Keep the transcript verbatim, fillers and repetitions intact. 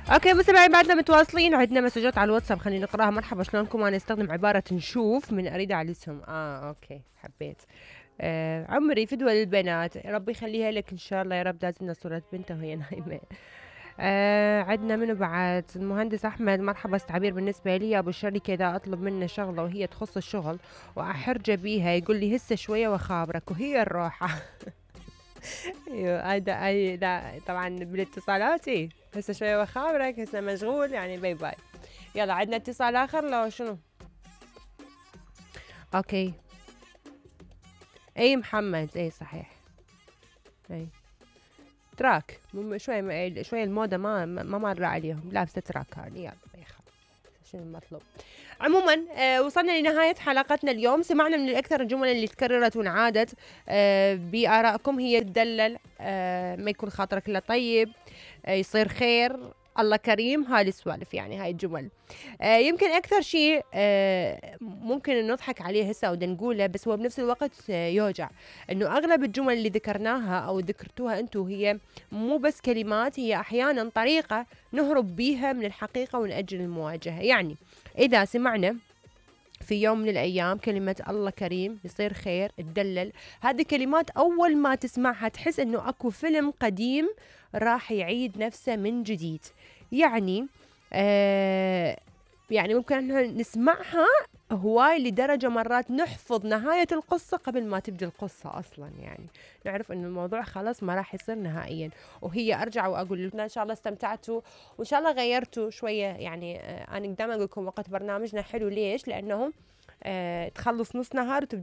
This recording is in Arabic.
اوكي مستمعين بعدنا متواصلين، عندنا مسجات على الواتساب خلينا نقراها. مرحبا شلونكم؟ انا استخدم عبارة نشوف من اريد على الاسم. اه اوكي حبيت. آه عمري فدوى للبنات، ربي يخليها لك ان شاء الله يا رب. دازلنا صورة بنتها وهي نايمة. آه عندنا منو بعد؟ المهندس احمد، مرحبا. استعبير بالنسبة لي ابو الشركة اذا اطلب منه شغلة وهي تخص الشغل واحرجه بيها يقول لي هسه شوية واخابرك وهي الروحة. ايوه هذا اي لا طبعا بالاتصالات ايه هسه شوية واخابرك، هسه مشغول يعني باي باي. يلا عندنا اتصال اخر لو شنو؟ اوكي. اي محمد، اي صحيح. اي تراك مم- شوي م- شوي الموضة ما ما مر عليهم، لابسة تراك هذه. يلا يا خلاص شنو المطلوب. عموما آه وصلنا لنهاية حلقتنا اليوم. سمعنا من الأكثر الجمل اللي تكررت وانعادت آه بآرائكم هي تدلل، آه ما يكون خاطرك إلا طيب، آه يصير خير، الله كريم، هاي السوالف يعني هاي الجمل. آه يمكن أكثر شيء آه ممكن نضحك عليه هسه ودا نقوله، بس هو بنفس الوقت آه يوجع، إنه أغلب الجمل اللي ذكرناها أو ذكرتوها أنتو هي مو بس كلمات، هي أحيانا طريقة نهرب بيها من الحقيقة ونأجل المواجهة. يعني إذا سمعنا في يوم من الأيام كلمة الله كريم، يصير خير، تدلل، هذه كلمات أول ما تسمعها تحس إنه أكو فيلم قديم راح يعيد نفسه من جديد. يعني آه يعني ممكن إحنا نسمعها هواي لدرجة مرات نحفظ نهاية القصة قبل ما تبدي القصة أصلا. يعني نعرف إنه الموضوع خلاص ما راح يصير نهائيا. وهي أرجع وأقول لكم إن شاء الله استمتعتوا وإن شاء الله غيرتوا شوية. يعني آه أنا دائما أقول لكم وقت برنامجنا حلو، ليش؟ لأنه آه تخلص نص نهار وتبدأ